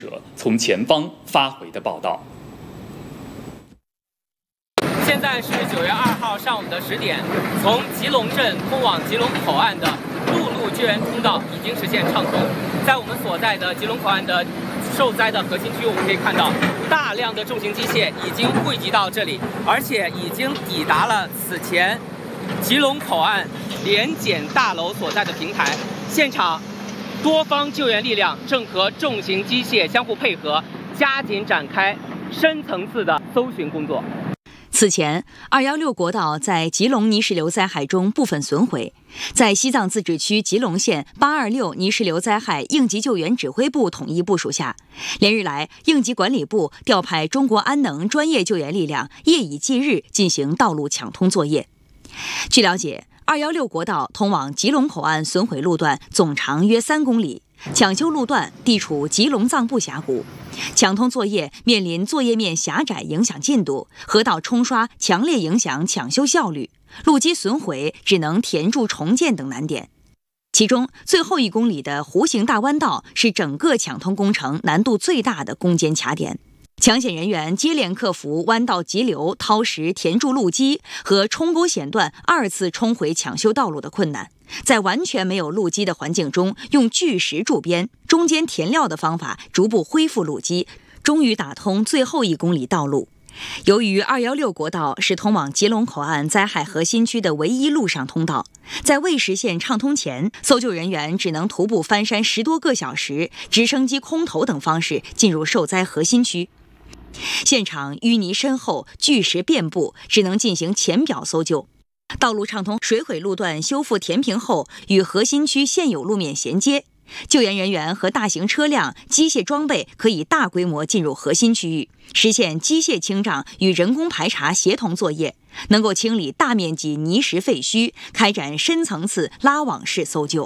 从前方发回的报道。 现在是9月2号上午的10点，从吉隆镇通往吉隆口岸的陆路救援通道已经实现畅通。在我们所在的吉隆口岸的受灾的核心区，我们可以看到大量的重型机械已经汇集到这里，而且已经抵达了此前吉隆口岸联检大楼所在的平台。现场多方救援力量正和重型机械相互配合，加紧展开深层次的搜寻工作。 此前，216国道在吉隆泥石流灾害中部分损毁，在西藏自治区吉隆县826泥石流灾害应急救援指挥部统一部署下，连日来，应急管理部调派中国安能专业救援力量夜以继日进行道路抢通作业。据了解，216国道通往吉隆口岸损毁路段总长约3公里，抢修路段地处吉隆藏布峡谷，抢通作业面临作业面狭窄影响进度，河道冲刷强烈影响抢修效率，路基损毁只能填筑重建等难点。其中最后1公里的弧形大弯道是整个抢通工程难度最大的攻坚卡点。抢险人员接连克服弯道急流、掏石填筑路基和冲沟险段2次冲回抢修道路的困难，在完全没有路基的环境中，用巨石筑边、中间填料的方法逐步恢复路基，终于打通最后1公里道路。由于216国道是通往吉隆口岸灾害核心区的唯一陆上通道，在未实现畅通前，搜救人员只能徒步翻山10多个小时，直升机空投等方式进入受灾核心区。现场淤泥深厚，巨石遍布，只能进行浅表搜救。道路畅通水毁路段修复填平后，与核心区现有路面衔接，救援人员和大型车辆、机械装备可以大规模进入核心区域，实现机械清障与人工排查协同作业，能够清理大面积泥石废墟，开展深层次拉网式搜救。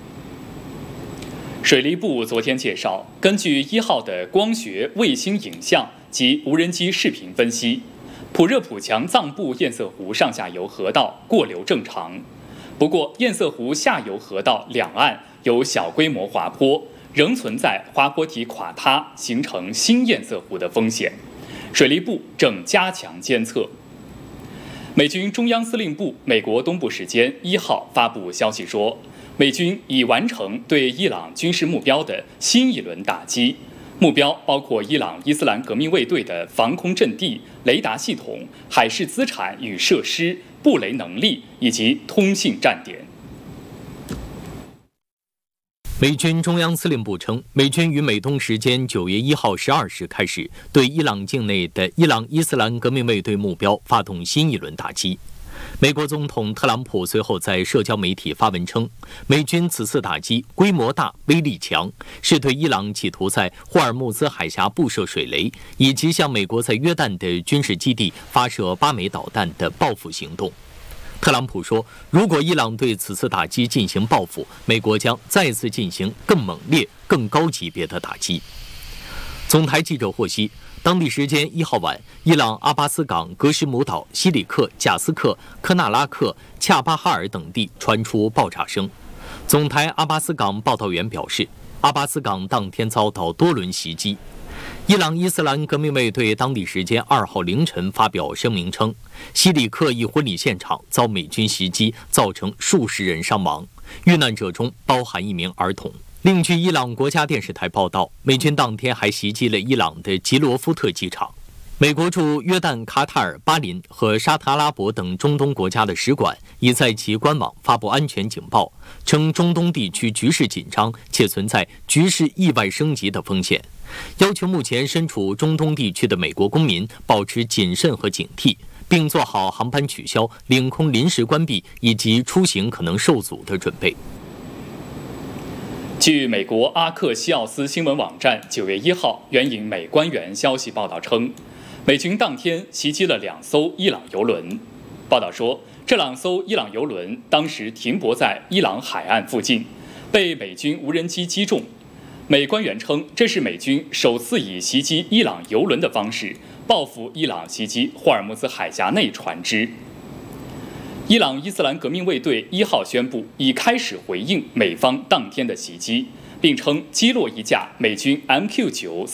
水利部昨天介绍，根据1号的光学、卫星影像及无人机视频分析，普热普强藏布堰塞湖上下游河道过流正常，不过堰塞湖下游河道两岸有小规模滑坡，仍存在滑坡体垮塌形成新堰塞湖的风险。水利部正加强监测。美军中央司令部美国东部时间1号发布消息说，美军已完成对伊朗军事目标的新一轮打击，目标包括伊朗伊斯兰革命卫队的防空阵地、雷达系统、海事资产与设施、布雷能力以及通信站点。 美军中央司令部称，美军于美东时间9月1号12时开始对伊朗境内的伊朗伊斯兰革命卫队目标发动新一轮打击。美国总统特朗普随后在社交媒体发文称，美军此次打击规模大、威力强，是对伊朗企图在霍尔木兹海峡布设水雷，以及向美国在约旦的军事基地发射8枚导弹的报复行动。特朗普说，如果伊朗对此次打击进行报复，美国将再次进行更猛烈、更高级别的打击。总台记者获悉，当地时间1号晚，伊朗阿巴斯港、格什姆岛、西里克、贾斯克、科纳拉克、恰巴哈尔等地传出爆炸声。总台阿巴斯港报道员表示，阿巴斯港当天遭到多轮袭击。伊朗伊斯兰革命卫队当地时间2号凌晨发表声明称，西里克一婚礼现场遭美军袭击，造成数十人伤亡，遇难者中包含1名儿童。另据伊朗国家电视台报道，美军当天还袭击了伊朗的吉罗夫特机场。美国驻约旦、卡塔尔、巴林和沙特阿拉伯等中东国家的使馆已在其官网发布安全警报，称中东地区局势紧张且存在局势意外升级的风险，要求目前身处中东地区的美国公民保持谨慎和警惕，并做好航班取消、领空临时关闭以及出行可能受阻的准备。 据美国阿克西奥斯新闻网站9月1号援引美官员消息报道称，美军当天袭击了2艘伊朗油轮。报道说，这2艘伊朗油轮当时停泊在伊朗海岸附近，被美军无人机击中。美官员称，这是美军首次以袭击伊朗油轮的方式报复伊朗袭击霍尔木兹海峡内船只。伊朗伊斯兰革命卫队1号宣布已开始回应美方当天的袭击，并称击落一架美军 MQ-9